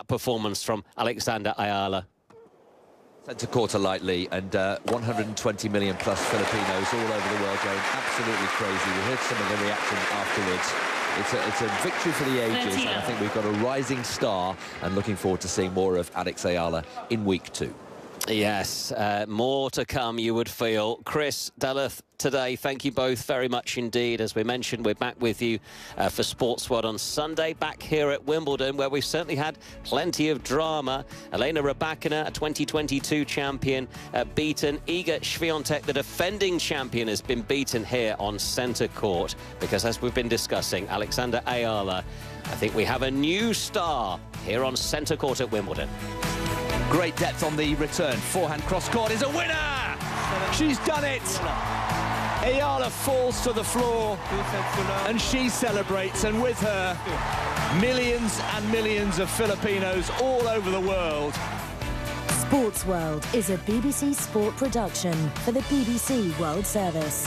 that performance from Alexander Ayala? Centre quarter lightly, and 120 million plus Filipinos all over the world going absolutely crazy. We heard some of the reaction afterwards. It's a victory for the ages, and I think we've got a rising star, and looking forward to seeing more of Alex Ayala in week 2. Yes, more to come, you would feel. Chris, Delyth, today, thank you both very much indeed. As we mentioned, we're back with you for Sports World on Sunday, back here at Wimbledon, where we've certainly had plenty of drama. Elena Rybakina, a 2022 champion, beaten. Iga Swiatek, the defending champion, has been beaten here on centre court. Because as we've been discussing, Alexander Ayala, I think we have a new star here on centre court at Wimbledon. Great depth on the return. Forehand cross-court is a winner! She's done it! Ayala falls to the floor, and she celebrates, and with her, millions and millions of Filipinos all over the world. Sports World is a BBC Sport production for the BBC World Service.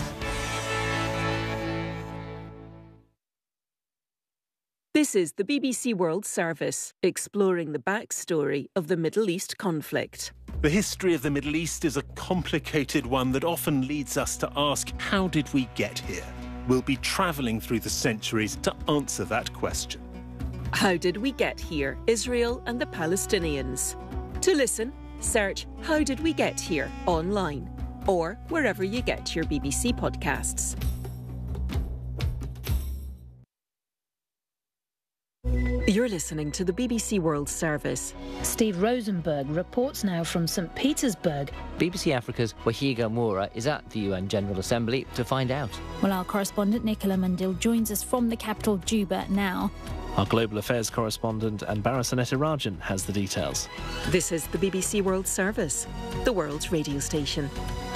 This is the BBC World Service, exploring the backstory of the Middle East conflict. The history of the Middle East is a complicated one that often leads us to ask, how did we get here? We'll be travelling through the centuries to answer that question. How did we get here? Israel and the Palestinians. To listen, search How Did We Get Here online or wherever you get your BBC podcasts. You're listening to the BBC World Service. Steve Rosenberg reports now from St. Petersburg. BBC Africa's Wahiga Moura is at the UN General Assembly to find out. Well, our correspondent Nicola Mundil joins us from the capital, Juba, now. Our Global Affairs correspondent Anbara Sanetirajan has the details. This is the BBC World Service, the world's radio station.